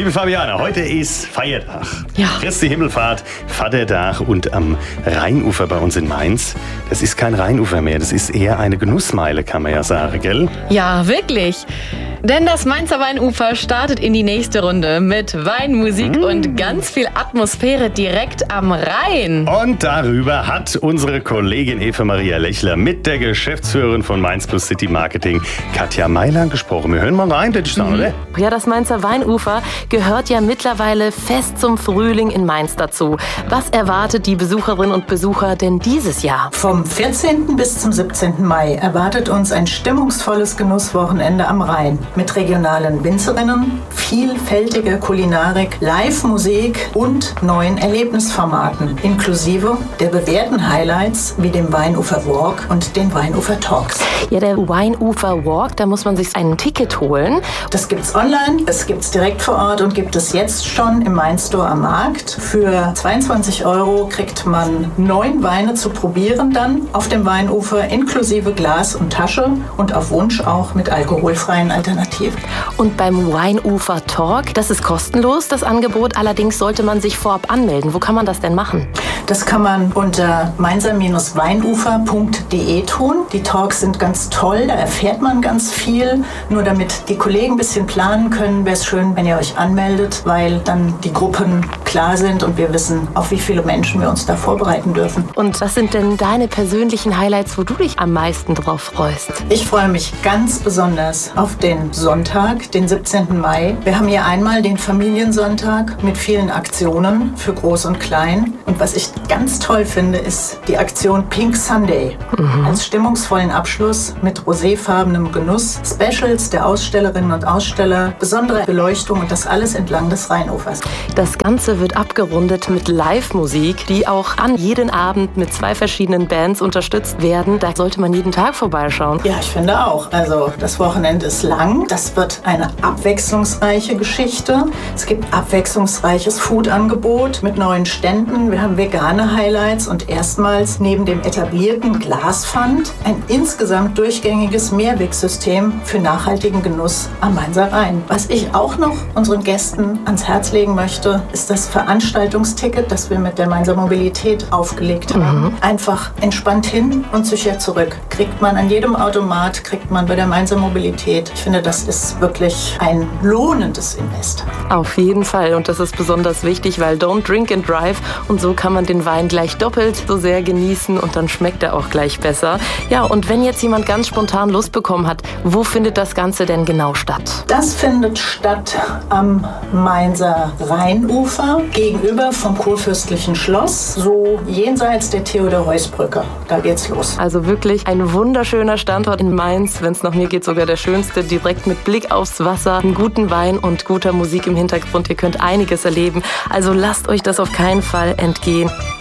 Liebe Fabiana, heute ist Feiertag. Ja. Christi Himmelfahrt, Vatertag und am Rheinufer bei uns in Mainz. Das ist kein Rheinufer mehr, das ist eher eine Genussmeile, kann man ja sagen, gell? Ja, wirklich. Denn das Mainzer Weinufer startet in die nächste Runde mit Wein, Musik und ganz viel Atmosphäre direkt am Rhein. Und darüber hat unsere Kollegin Eva Maria Lechler mit der Geschäftsführerin von Mainz Plus City Marketing, Katja Mailand, gesprochen. Wir hören mal rein, würde ich sagen, oder? Ja, das Mainzer Weinufer gehört ja mittlerweile fest zum Frühling in Mainz dazu. Was erwartet die Besucherinnen und Besucher denn dieses Jahr? Vom 14. bis zum 17. Mai erwartet uns ein stimmungsvolles Genusswochenende am Rhein. Mit regionalen Winzerinnen, vielfältiger Kulinarik, Live-Musik und neuen Erlebnisformaten, inklusive der bewährten Highlights wie dem Weinufer Walk und den Weinufer Talks. Ja, der Weinufer Walk, da muss man sich ein Ticket holen. Das gibt's online, es gibt's direkt vor Ort und gibt es jetzt schon im Mainz Store am Markt. Für 22 € kriegt man 9 Weine zu probieren dann auf dem Weinufer, inklusive Glas und Tasche und auf Wunsch auch mit alkoholfreien Alternativen. Und beim Weinufer Talk, das ist kostenlos, das Angebot. Allerdings sollte man sich vorab anmelden. Wo kann man das denn machen? Das kann man unter mainzer-weinufer.de tun. Die Talks sind ganz toll, da erfährt man ganz viel. Nur damit die Kollegen ein bisschen planen können, wäre es schön, wenn ihr euch anmeldet, weil dann die Gruppen klar sind und wir wissen, auf wie viele Menschen wir uns da vorbereiten dürfen. Und was sind denn deine persönlichen Highlights, wo du dich am meisten drauf freust? Ich freue mich ganz besonders auf den Sonntag, den 17. Mai. Wir haben hier einmal den Familiensonntag mit vielen Aktionen für Groß und Klein. Und was ich ganz toll finde, ist die Aktion Pink Sunday. Als stimmungsvollen Abschluss mit roséfarbenem Genuss, Specials der Ausstellerinnen und Aussteller, besondere Beleuchtung und das alles entlang des Rheinufers. Das Ganze wird abgerundet mit Live-Musik, die auch an jeden Abend mit 2 verschiedenen Bands unterstützt werden. Da sollte man jeden Tag vorbeischauen. Ja, ich finde auch. Also das Wochenende ist lang. Das wird eine abwechslungsreiche Geschichte. Es gibt abwechslungsreiches Food-Angebot mit neuen Ständen. Wir haben vegane Highlights und erstmals neben dem etablierten Glaspfand ein insgesamt durchgängiges Mehrwegsystem für nachhaltigen Genuss am Mainzer Rhein. Was ich auch noch unseren Gästen ans Herz legen möchte, ist das Veranstaltungsticket, das wir mit der Mainzer Mobilität aufgelegt haben. Einfach entspannt hin und sicher zurück. Kriegt man an jedem Automat, kriegt man bei der Mainzer Mobilität. Ich finde, das ist wirklich ein lohnendes Invest. Auf jeden Fall. Und das ist besonders wichtig, weil don't drink and drive. Und so kann man den Wein gleich doppelt so sehr genießen und dann schmeckt er auch gleich besser. Ja, und wenn jetzt jemand ganz spontan Lust bekommen hat, wo findet das Ganze denn genau statt? Das findet statt am Mainzer Rheinufer, gegenüber vom Kurfürstlichen Schloss, so jenseits der Theodor-Heuss-Brücke. Da geht's los. Also wirklich ein wunderschöner Standort in Mainz. Wenn es nach mir geht, sogar der schönste, direkt mit Blick aufs Wasser, einen guten Wein und guter Musik im Hintergrund. Ihr könnt einiges erleben. Also lasst euch das auf keinen Fall entgehen.